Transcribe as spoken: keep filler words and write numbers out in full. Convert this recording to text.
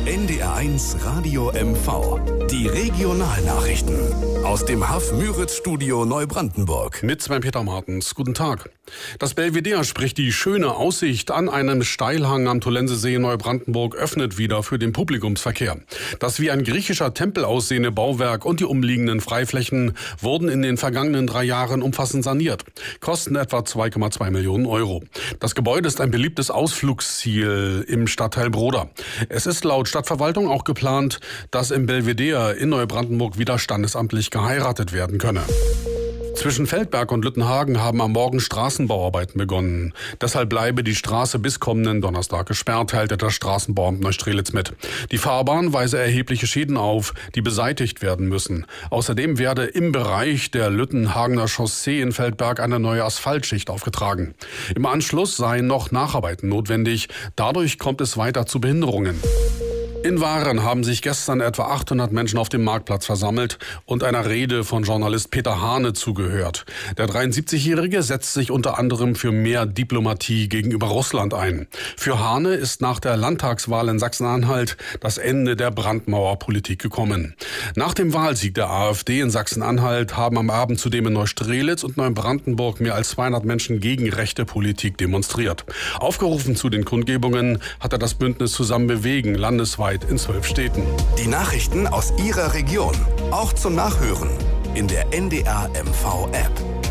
N D R eins Radio M V. Die Regionalnachrichten aus dem Haff-Müritz-Studio Neubrandenburg. Mit Sven-Peter Martens. Guten Tag. Das Belvedere, sprich die schöne Aussicht an einem Steilhang am Tollensesee in Neubrandenburg, öffnet wieder für den Publikumsverkehr. Das wie ein griechischer Tempel aussehende Bauwerk und die umliegenden Freiflächen wurden in den vergangenen drei Jahren umfassend saniert. Kosten etwa zwei Komma zwei Millionen Euro. Das Gebäude ist ein beliebtes Ausflugsziel im Stadtteil Broda. Es ist laut Stadtverwaltung auch geplant, dass im Belvedere in Neubrandenburg wieder standesamtlich geheiratet werden könne. Zwischen Feldberg und Lüttenhagen haben am Morgen Straßenbauarbeiten begonnen. Deshalb bleibe die Straße bis kommenden Donnerstag gesperrt, teilte das Straßenbauamt Neustrelitz mit. Die Fahrbahn weise erhebliche Schäden auf, die beseitigt werden müssen. Außerdem werde im Bereich der Lüttenhagener Chaussee in Feldberg eine neue Asphaltschicht aufgetragen. Im Anschluss seien noch Nacharbeiten notwendig. Dadurch kommt es weiter zu Behinderungen. In Waren haben sich gestern etwa achthundert Menschen auf dem Marktplatz versammelt und einer Rede von Journalist Peter Hane zugehört. Der dreiundsiebzigjährige setzt sich unter anderem für mehr Diplomatie gegenüber Russland ein. Für Hane ist nach der Landtagswahl in Sachsen-Anhalt das Ende der Brandmauerpolitik gekommen. Nach dem Wahlsieg der AfD in Sachsen-Anhalt haben am Abend zudem in Neustrelitz und Neubrandenburg mehr als zweihundert Menschen gegen rechte Politik demonstriert. Aufgerufen zu den Kundgebungen hatte das Bündnis Zusammen bewegen landesweit in zwölf Städten. Die Nachrichten aus Ihrer Region, auch zum Nachhören in der N D R M V App.